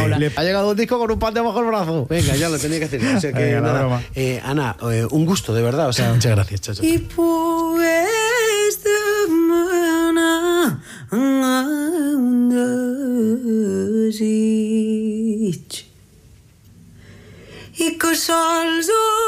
Paula. Ha llegado un disco con un pan debajo del brazo. Venga, ya lo tenía que hacer. O sea que Venga, nada. Ana, un gusto, de verdad. O sea, muchas gracias. Chao, chao. Y pues de mana un desig i que sols